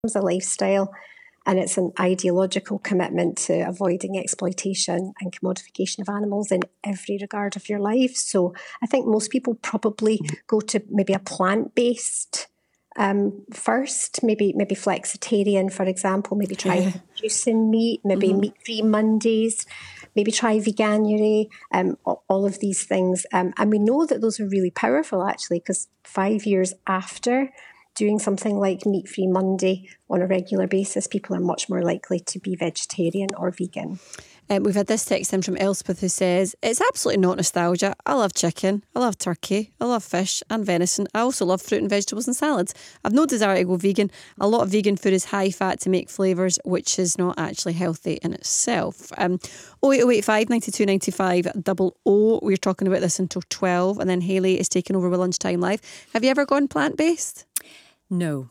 a lifestyle, and it's an ideological commitment to avoiding exploitation and commodification of animals in every regard of your life. So I think most people probably go to maybe a plant-based first, maybe flexitarian, for example, maybe try reducing meat, maybe meat-free Mondays, maybe try veganuary, all of these things. And we know that those are really powerful, actually, because 5 years after doing something like meat-free Monday on a regular basis, people are much more likely to be vegetarian or vegan. We've had this text in from Elspeth who says, it's absolutely not nostalgia. I love chicken, I love turkey, I love fish and venison. I also love fruit and vegetables and salads. I've no desire to go vegan. A lot of vegan food is high fat to make flavours, which is not actually healthy in itself. 08085 92 95 00. We're talking about this until 12, and then Hayley is taking over with Lunchtime Live. Have you ever gone plant-based? No.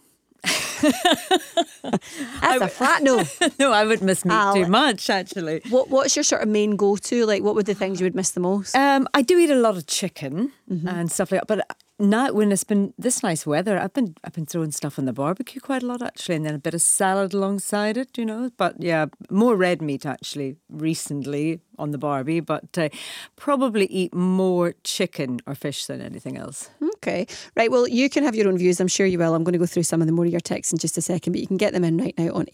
That's a flat no. No, I would miss meat too much, actually. What's your sort of main go-to? Like, what would the things you would miss the most? I do eat a lot of chicken and stuff like that, but now when it's been this nice weather, I've been throwing stuff on the barbecue quite a lot, actually, and then a bit of salad alongside it, you know. But yeah, more red meat actually recently on the barbie, but probably eat more chicken or fish than anything else. Okay. Right, well, you can have your own views. I'm sure you will. I'm going to go through some of the more of your texts in just a second, but you can get them in right now on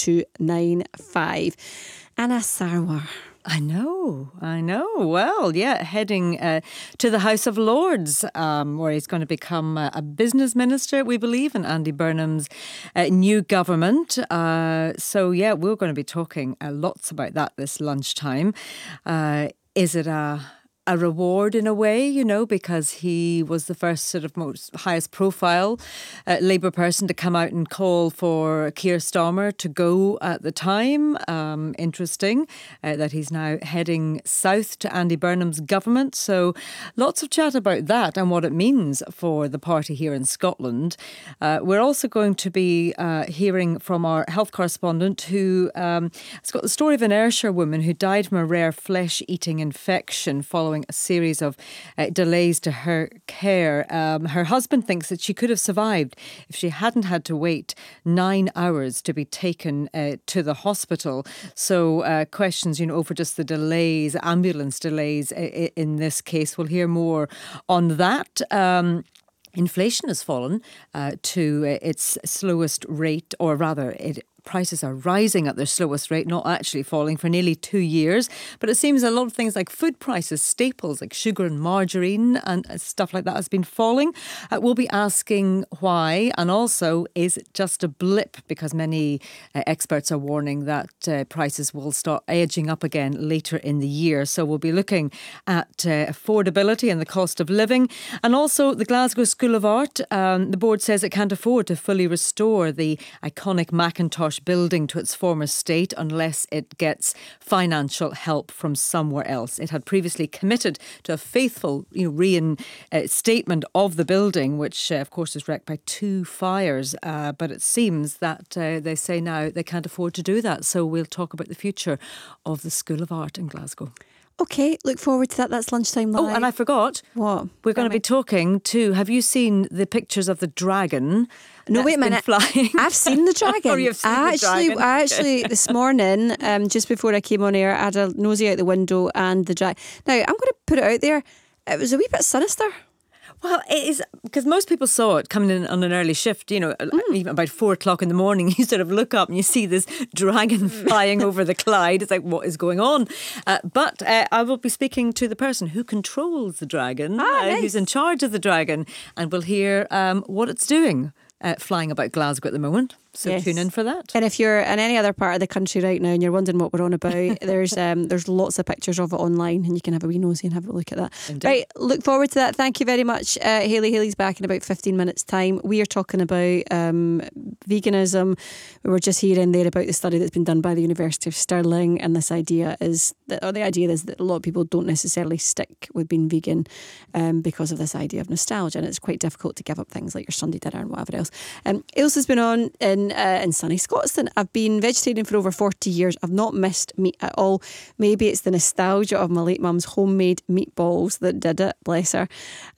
80295. Anna Sarwar. I know. Well, yeah, heading to the House of Lords, where he's going to become a business minister, we believe, in Andy Burnham's new government. So, yeah, we're going to be talking lots about that this lunchtime. Is it a reward in a way, you know, because he was the first sort of most highest profile Labour person to come out and call for Keir Starmer to go at the time. Interesting that he's now heading south to Andy Burnham's government. So lots of chat about that and what it means for the party here in Scotland. We're also going to be hearing from our health correspondent who has got the story of an Ayrshire woman who died from a rare flesh-eating infection following a series of delays to her care. Her husband thinks that she could have survived if she hadn't had to wait 9 hours to be taken to the hospital. So questions, you know, over just the delays, ambulance delays in this case. We'll hear more on that. Inflation has fallen to its slowest rate, or rather prices are rising at their slowest rate, not actually falling for nearly 2 years. But it seems a lot of things like food prices, staples like sugar and margarine and stuff like that has been falling. We'll be asking why, and also is it just a blip, because many experts are warning that prices will start edging up again later in the year. So we'll be looking at affordability and the cost of living, and also the Glasgow School of Art. The board says it can't afford to fully restore the iconic Macintosh building to its former state unless it gets financial help from somewhere else. It had previously committed to a faithful reinstatement of the building, which of course was wrecked by 2 fires, but it seems that they say now they can't afford to do that. So we'll talk about the future of the School of Art in Glasgow. Okay, look forward to that. That's Lunchtime Live. Oh, and I forgot. What? We're going to be talking to, have you seen the pictures of the dragon? No, wait a minute. Flying? I've seen the dragon. Or you've seen the dragon? I actually, this morning, just before I came on air, I had a nosy out the window and the dragon. Now, I'm going to put it out there. It was a wee bit sinister. Well, it is, because most people saw it coming in on an early shift, you know, even about 4 o'clock in the morning. You sort of look up and you see this dragon flying over the Clyde. It's like, what is going on? But I will be speaking to the person who controls the dragon, nice. Who's in charge of the dragon, and we'll hear what it's doing flying about Glasgow at the moment. So yes. Tune in for that. And if you're in any other part of the country right now and you're wondering what we're on about, there's lots of pictures of it online, and you can have a wee nosy and have a look at that. Indeed. Right, look forward to that. Thank you very much, Hayley. Hayley's back in about 15 minutes' time. We are talking about veganism. We were just hearing there about the study that's been done by the University of Stirling, and this idea is that, or the idea is that a lot of people don't necessarily stick with being vegan because of this idea of nostalgia, and it's quite difficult to give up things like your Sunday dinner and whatever else. Ailsa's been on in Jane in sunny Scotland. I've been vegetarian for over 40 years. I've not missed meat at all. Maybe it's the nostalgia of my late mum's homemade meatballs that did it, bless her.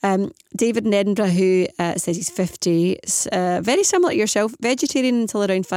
David in Edinburgh, who says he's 50, very similar to yourself, vegetarian until around